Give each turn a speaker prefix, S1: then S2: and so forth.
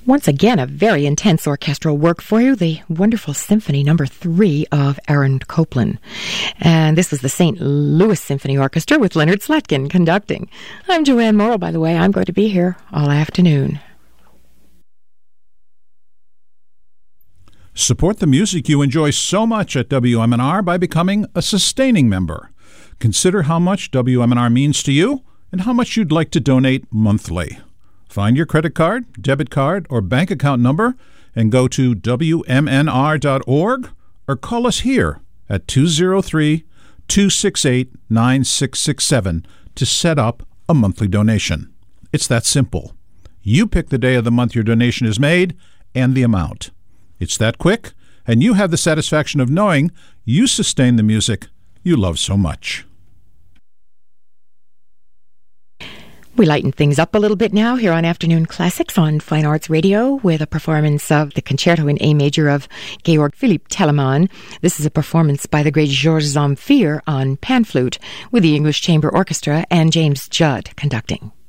S1: Once again, a very intense orchestral work for you, the wonderful Symphony No. 3 of Aaron Copland. And this was the St. Louis Symphony Orchestra with Leonard Slatkin conducting. I'm Joanne Morrill, by the way. I'm going to be here all afternoon.
S2: Support the music you enjoy so much at WMNR by becoming a sustaining member. Consider how much WMNR means to you and how much you'd like to donate monthly. Find your credit card, debit card, or bank account number and go to WMNR.org or call us here at 203-268-9667 to set up a monthly donation. It's that simple. You pick the day of the month your donation is made and the amount. It's that quick, and you have the satisfaction of knowing you sustain the music you love so much.
S1: We lighten things up a little bit now here on Afternoon Classics on Fine Arts Radio with a performance of the Concerto in A Major of Georg Philipp Telemann. This is a performance by the great Georges Zamfir on pan flute with the English Chamber Orchestra and James Judd conducting.